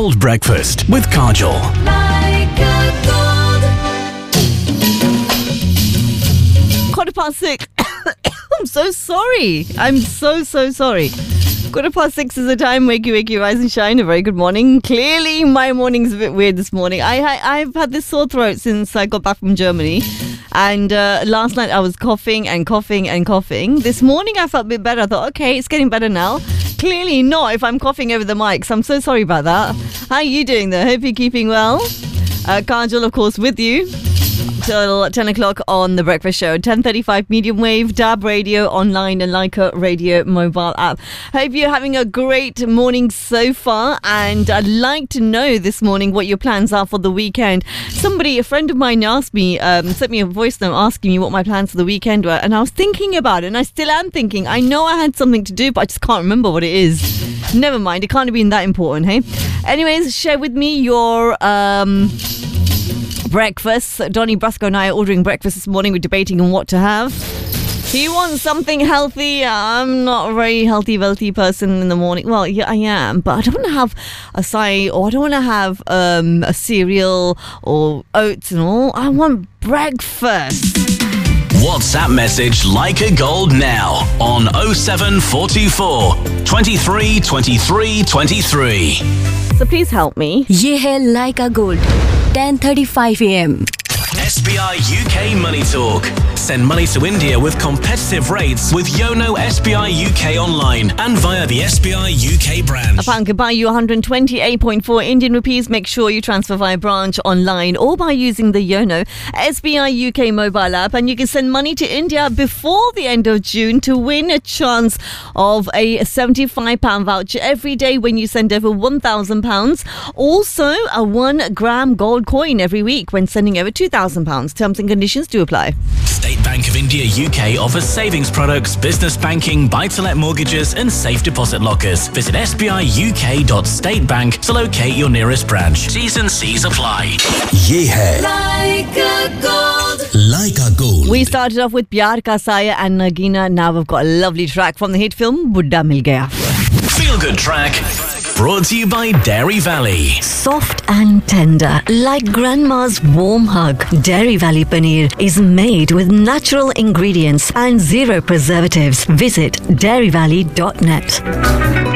Gold Breakfast with Kajol. Like a gold. 6:15. I'm so sorry. I'm so sorry. 6:15 is the time. Wakey, rise and shine. A very good morning. Clearly, my morning's a bit weird this morning. I've had this sore throat since I got back from Germany. And last night I was coughing. This morning I felt a bit better. I thought, okay, it's getting better now. Clearly not if I'm coughing over the mic. So I'm so sorry about that. How are you doing there? Hope you're keeping well. Kajol, of course, with you till 10 o'clock on The Breakfast Show. 10:35 medium wave, DAB radio, online and Leica radio mobile app. Hope you're having a great morning so far, and I'd like to know this morning what your plans are for the weekend. A friend of mine asked me, sent me a voice note asking me what my plans for the weekend were, and I was thinking about it, and I still am thinking. I know I had something to do, but I just can't remember what it is. Never mind, it can't have been that important, hey? Anyways, share with me your breakfast. Donnie Brasco and I are ordering breakfast this morning. We're debating on what to have. He wants something healthy. I'm not a very healthy person in the morning. Well, yeah, I am, but I don't want to have acai, or I don't want to have a cereal or oats and all. I want breakfast. WhatsApp message Like a Gold now on 07424 23 23 23. So please help me. ये है Like a Gold 10:35 AM. SBI UK Money Talk. Send money to India with competitive rates with Yono SBI UK online and via the SBI UK branch. A pound can buy you 128.4 Indian rupees. Make sure you transfer via branch, online, or by using the Yono SBI UK mobile app. And you can send money to India before the end of June to win a chance of a £75 voucher every day when you send over £1,000. Also, a 1 gram gold coin every week when sending over £2,000. Terms and conditions do apply. State Bank of India UK offers savings products, business banking, buy-to-let mortgages and safe deposit lockers. Visit sbiuk.statebank to locate your nearest branch. T's and C's apply. Like a gold. Like a Gold. We started off with Pyar Ka Saya and Nagina. Now we've got a lovely track from the hit film Buddha Mil Gaya. Feel good track. Brought to you by Dairy Valley. Soft and tender, like grandma's warm hug. Dairy Valley Paneer is made with natural ingredients and zero preservatives. Visit dairyvalley.net.